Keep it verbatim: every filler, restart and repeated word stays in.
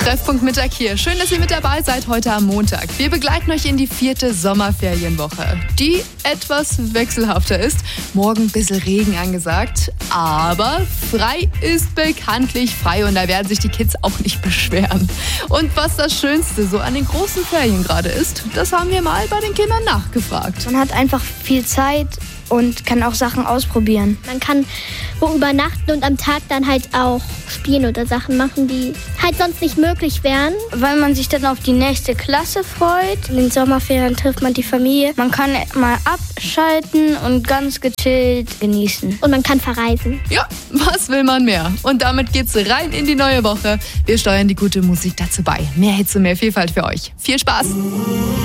Treffpunkt Mittag hier. Schön, dass ihr mit dabei seid heute am Montag. Wir begleiten euch in die vierte Sommerferienwoche, die etwas wechselhafter ist. Morgen ein bisschen Regen angesagt, aber frei ist bekanntlich frei und da werden sich die Kids auch nicht beschweren. Und was das Schönste so an den großen Ferien gerade ist, das haben wir mal bei den Kindern nachgefragt. Man hat einfach viel Zeit und kann auch Sachen ausprobieren. Man kann wo übernachten und am Tag dann halt auch spielen oder Sachen machen, die halt sonst nicht möglich wären. Weil man sich dann auf die nächste Klasse freut. In den Sommerferien trifft man die Familie. Man kann mal abschalten und ganz gechillt genießen. Und man kann verreisen. Ja, was will man mehr? Und damit geht's rein in die neue Woche. Wir steuern die gute Musik dazu bei. Mehr Hits und mehr Vielfalt für euch. Viel Spaß!